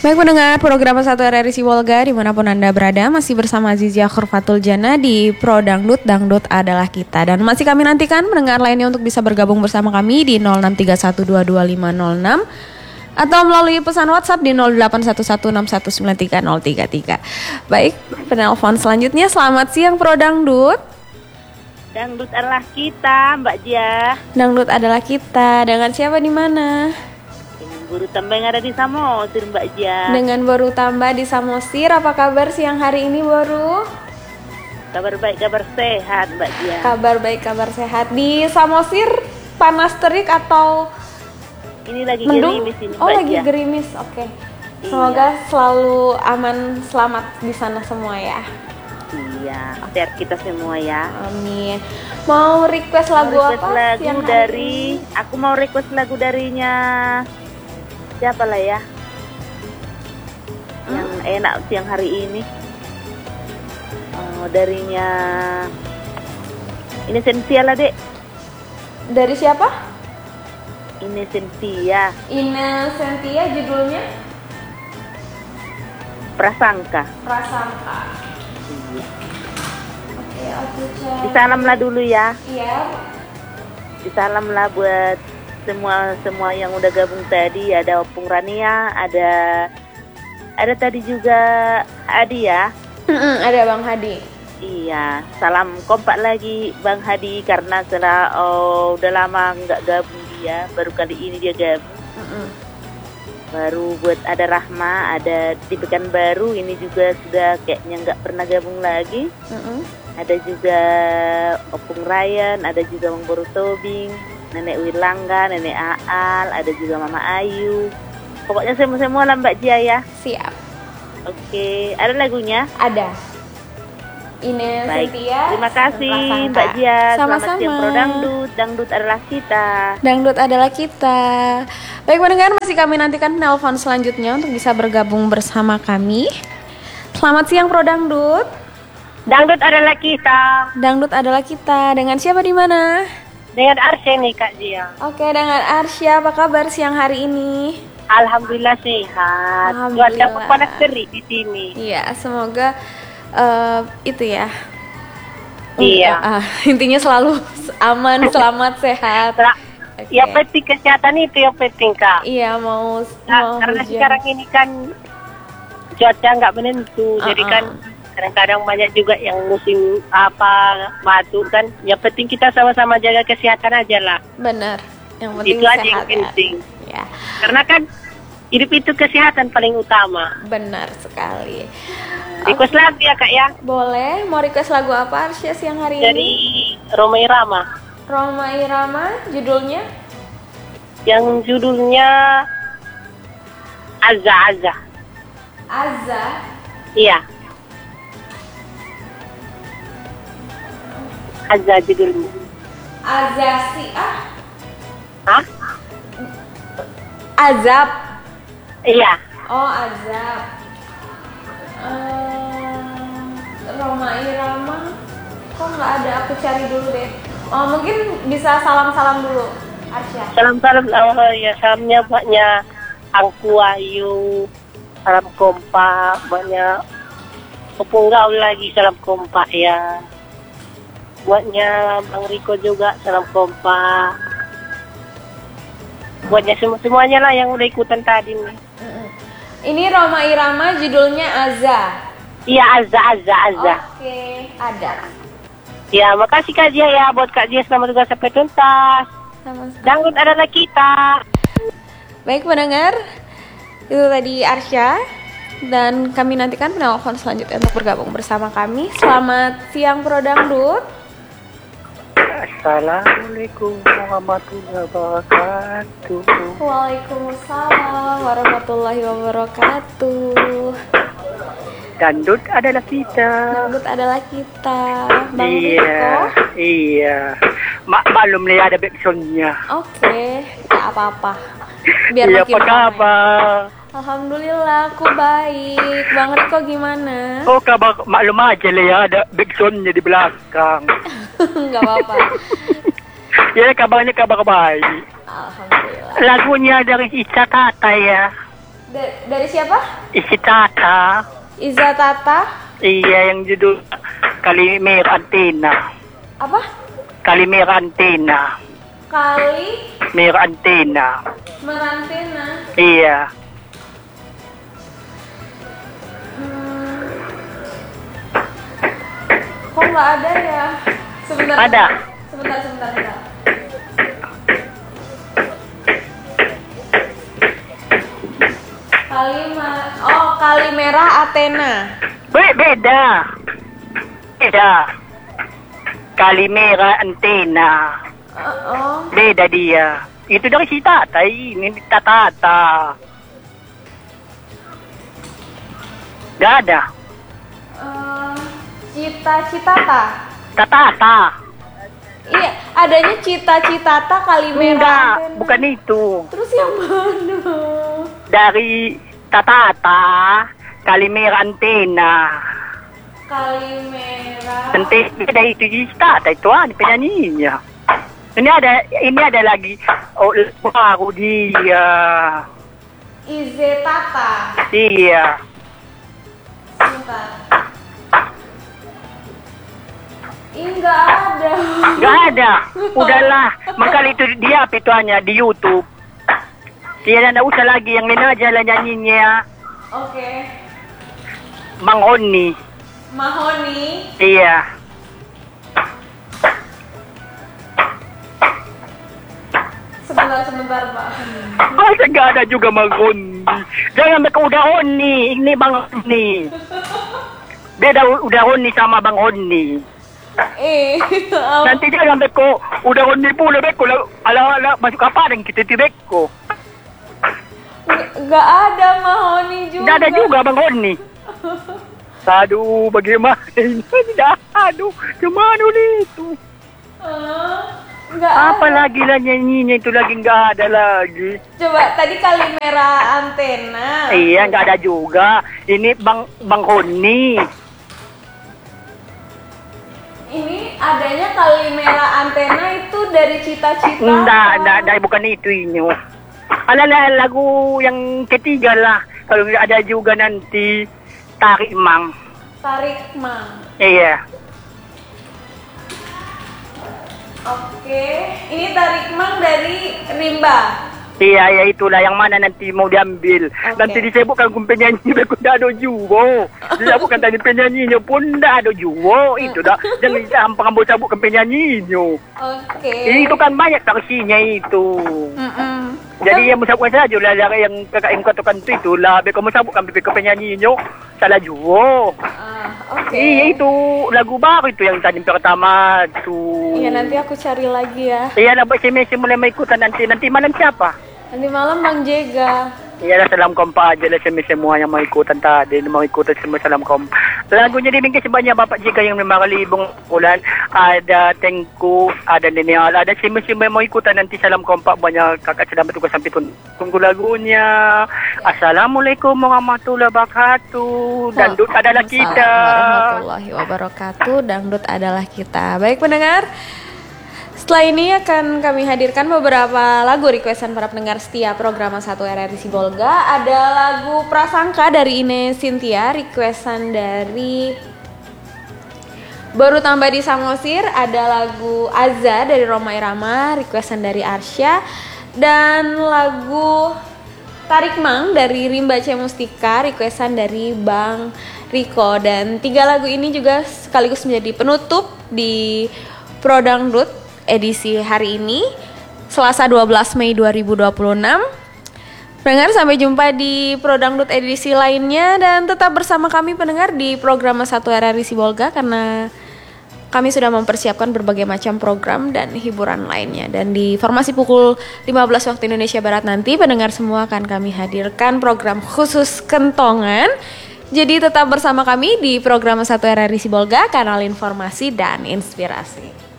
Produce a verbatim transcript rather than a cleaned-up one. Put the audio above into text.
Baik pendengar program satu R R I Sibolga dimanapun Anda berada, masih bersama Azizia Khurfatul Jana di Pro Dangdut, Dangdut Adalah Kita. Dan masih kami nantikan pendengar lainnya untuk bisa bergabung bersama kami di nol enam tiga satu dua dua lima nol enam atau melalui pesan WhatsApp di nol delapan satu satu enam satu sembilan tiga nol tiga tiga. Baik, penelpon selanjutnya, selamat siang Pro Dangdut. Dangdut adalah kita, Mbak Dia. Dangdut adalah kita, dengan siapa di mana? Guru tambah yang ada di Samosir, Mbak Dia. Dengan Boru Tambah di Samosir. Apa kabar siang hari ini, Boru? Kabar baik, kabar sehat, Mbak Dia. Kabar baik, kabar sehat. Di Samosir panas terik atau ini lagi mendung? Gerimis ini, Mbak Oh, lagi Dia. gerimis. Oke. Iya. Semoga selalu aman, selamat di sana semua ya. Iya, sehat kita semua ya. Amin. Mau request lagu Mau request apa? lagu siang hari dari ini? aku mau request lagu darinya siapa lah ya? Yang Hmm? enak siang hari ini. Oh, darinya ini Sensia lah, Dek. Dari siapa? Ini Sensia, Ina Sentia, judulnya Prasangka. Prasangka. Iya. Oke, aku cari. Disalamlah dulu ya. Iya. Disalamlah buat semua semua yang udah gabung tadi. Ada Opung Rania, ada ada tadi juga Adi ya. Mm-mm, ada Bang Hadi. Iya, salam kompak lagi Bang Hadi karena setelah oh, udah lama nggak gabung dia, baru kali ini dia gabung. Mm-mm. Baru buat ada Rahma, ada di Pekanbaru ini juga sudah kayaknya nggak pernah gabung lagi. Mm-mm. Ada juga Opung Ryan, ada juga Bang Boru Tobing, Nenek Wirlangga, Nenek Aal, ada juga Mama Ayu. Pokoknya semua-semua lah Mbak Jia ya. Siap. Oke, ada lagunya? Ada. Ina Baik, Sentia. terima kasih Prasangka. Mbak Jia. Selamat Sama-sama. siang Pro Dangdut, Dangdut adalah kita. Dangdut adalah kita. Baik pendengar, masih kami nantikan penelpon selanjutnya untuk bisa bergabung bersama kami. Selamat siang Pro Dangdut. Dangdut adalah kita. Dangdut adalah kita. Dengan siapa di mana? Dengan Arseni Kak Jia. Oke, dengan Arsya. Apa kabar siang hari ini? Alhamdulillah sehat. Alhamdulillah. Cuaca panas terik di sini. Iya, semoga eh, itu ya. Iya. Ah, intinya selalu aman, selamat, sehat. Tra- Oke. Ya penting kesehatan itu yang penting Kak. Iya, mau, Nah, mau karena hujan. sekarang ini kan cuaca nggak menentu, jadi Uh-uh. kan kadang-kadang banyak juga yang musim apa batuk kan. Yang penting kita sama-sama jaga kesehatan aja lah. Benar. Yang penting Itu aja sehat yang penting. ya. Ya, Karena kan hidup itu kesehatan paling utama. benar sekali. Request lagu ya Kak ya. Boleh, mau request lagu apa Arsya siang hari Dari ini? Roma Irama. Roma Irama, judulnya? Yang judulnya Azza Azza. Azza. Iya. Azza judulnya. Azasi ah. Hah? Azab. Iya. Oh, azab. Eh, Roma Irama. Kok nggak ada? Aku cari dulu deh. Oh, mungkin bisa salam-salam dulu, Arsya. Salam-salam oh ya salamnya banyak Angku Ayu. Salam kompak banyak. Opung Gaul lagi salam kompak ya. Buatnya Bang Riko juga salam kompak. Buatnya semua semuanya lah yang udah ikutan tadi nih. Mm-mm. Ini Roma Irama, judulnya Azza. Iya Azza Azza Azza. Oke, ada. Ya makasih Kak Jia ya buat Kak Jia selamat tugas sampai tuntas. Sama-sama. Dangdut adalah kita. Baik pendengar, itu tadi Arsya. Dan kami nantikan penelpon selanjutnya untuk bergabung bersama kami. Selamat siang Pro Dangdut. Assalamualaikum warahmatullahi wabarakatuh. Waalaikumsalam warahmatullahi wabarakatuh. Dangdut adalah kita. Dangdut adalah kita. Bang Iya, Riko. iya. Mak maklum nih ada backsoundnya. Oke, tak apa-apa. Biar Iya, makin apa ramai. kabar? Alhamdulillah, aku baik. Bang Riko gimana? Oh kabar maklum aja lah ya ada backsoundnya di belakang. Gak apa-apa. Ya kabarnya kabar baik. Alhamdulillah. Lagunya dari Ica Tata ya. Da- dari siapa? Isi Tata. Iza Tata. Iya, yang judul Kalimir Antena. Apa? Kalimir Antena. Kali Mir Antena. Merantena. Iya. Hmm. Kok nggak ada ya? Sebentar. Ada. Sebentar, sebentar, sebentar. Kalima, oh Kalimera Athena. Be beda. Beda. Kalimera Antena. Uh, oh, Beda dia. Itu dari si Tata, ini Tata. Gak ada. uh, Cita-citata. Tata. Iya, adanya Cita-citata Kalimera Enggak, Athena. bukan itu. Terus yang mana? Dari Tata, Kalimera Antena. Kalimera. Nanti beda itu si Tata, itu ada penyanyinya. Ini ada, ini ada lagi. Oh, baru dia. Izetata. Iya. Sebentar. Ih, nggak ada. Gak ada. Udahlah. Makanya itu dia pituannya di YouTube. Dia nggak usah lagi yang lain aja lah nyanyinya. Oke. Bang Honi. Mahoni. Iya. Sebentar, sebentar, Pak. Masa gak ada juga Bang Honi. Jangan mereka udah Honi. Ini Bang Honi. Beda udah Honi sama Bang Honi. Eh, Nanti jangan beko. Udah Honi pula beko. Ala-ala masuk apa dan kita ti beko. nggak ada Mahoni juga. Gak ada juga Bang Honi. Aduh, bagaimana ini? Aduh, gimana nih itu? Ah, nggak Apa ada. lagi lah nyanyinya itu lagi nggak ada lagi. Coba tadi Kalimera Antena. Iya, nggak ada juga. Ini Bang Bang Honi. Ini adanya Kalimera Antena itu dari Cita-Cita. Enggak, enggak, enggak, bukan itu ini. Alalah lagu yang ketiga lah. Kalau nggak ada juga nanti Tarik Mang. Tarik Mang. Iya. Oke, ini Tarik Mang dari Rimba. Iya, ya itulah yang mana nanti mau diambil. Oke. Nanti disebutkan pun penyanyi aku dah ada juga. Disebutkan tadi penyanyinya pun dah ada juga. Itu dah. Jangan gampang ambil sabutkan penyanyinya. Oke. Itu kan banyak versinya itu. Mm-mm. Jadi yang musabukkan saja lah yang kakak yang katakan itu itulah. Biar kamu sabukkan ke penyanyinya. Salah juga. Ah, oke. Iya itu lagu baru itu yang tadi pertama tuh. Iya, nanti aku cari lagi ya. Iya lah buat S M S mulai mau ikutan nanti. Nanti malam siapa? Nanti malam Bang Jega. Iya lah salam kompa aja lah semua yang mau ikutan tadi. Mau ikutan semua salam kompa. Lagunya diminggu sebanyak Bapak Jika yang lima kali ibung bulan. Ada Tengku, ada Neneal, ada semua-semua yang mau ikutan nanti salam kompa. Banyak kakak sedang bertugas sampai pun. Tunggu lagunya. Assalamualaikum warahmatullahi wabarakatuh. Dangdut adalah kita. Assalamualaikum warahmatullahi wabarakatuh. Dangdut adalah kita. Baik pendengar, setelah ini akan kami hadirkan beberapa lagu requestan para pendengar setia program satu R R I Sibolga. Ada lagu Prasangka dari Ine Cynthia, requestan dari Baru Tambah di Samosir. Ada lagu Azza dari Roma Irama, requestan dari Arsya. Dan lagu Tarik Mang dari Rimba C Mustika, requestan dari Bang Riko. Dan tiga lagu ini juga sekaligus menjadi penutup di Pro Dangdut edisi hari ini, Selasa dua belas Mei dua ribu dua puluh enam. Pendengar, sampai jumpa di Pro Dangdut edisi lainnya. Dan tetap bersama kami pendengar di program satu R R I Sibolga, karena kami sudah mempersiapkan berbagai macam program dan hiburan lainnya. Dan di formasi pukul lima belas waktu Indonesia Barat nanti, pendengar semua akan kami hadirkan program khusus Kentongan. Jadi tetap bersama kami di program satu R R I Sibolga, kanal informasi dan inspirasi.